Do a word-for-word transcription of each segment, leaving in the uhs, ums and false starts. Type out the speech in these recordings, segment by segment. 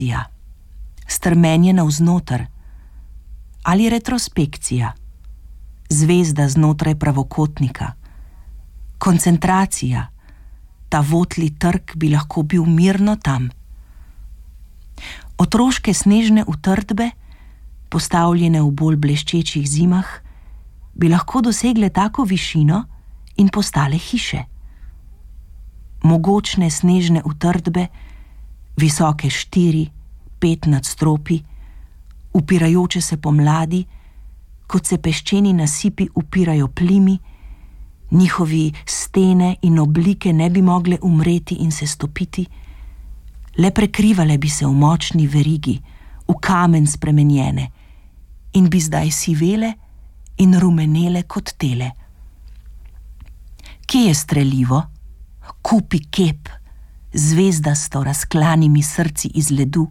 strmenje navznoter ali retrospekcija, zvezda znotraj pravokotnika, koncentracija, ta votli trg bi lahko bil mirno tam. Otroške snežne utrdbe, postavljene v bolj bleščečih zimah, bi lahko dosegle tako višino in postale hiše. Mogočne snežne utrdbe, visoke štiri, pet nadstropij, upirajoče se pomladi, kot se peščeni nasipi upirajo plimi, njihovi stene in oblike ne bi mogle umreti in se stopiti, le prekrivale bi se v močni verigi, v kamen spremenjene in bi zdaj sivele in rumenele kot tele. Kje je strelivo, kupi kep, zvezdasto razklanimi srci iz ledu?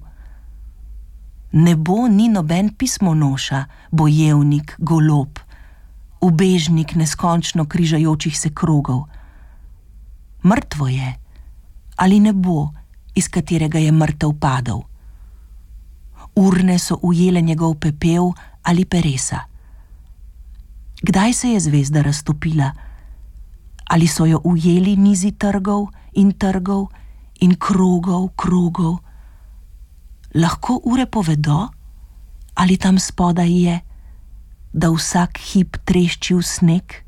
Nebo ni noben pismonoša, bojevnik, golob, ubežnik neskončno križajočih se krogov. Mrtvo je, ali nebo, iz katerega je mrtev padel. Urne so ujele njegov pepel ali peresa. Kdaj se je zvezda raztopila? Ali so jo ujeli nizi trgov in trgov in krogov, krogov? Lahko ure povedo, ali tam spodaj je, da vsak hip trešči v sneg?